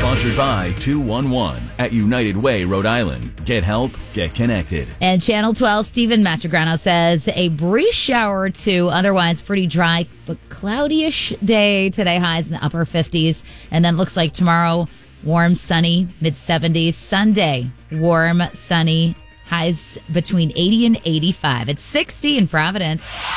Sponsored by 211 at United Way, Rhode Island. Get help, get connected. And Channel 12, Stephen Matrigrano says a brief shower or two, otherwise pretty dry but cloudy-ish day today, highs in the upper 50s. And then looks like tomorrow, warm, sunny, mid-70s. Sunday, warm, sunny, highs between 80 and 85. It's 60 in Providence.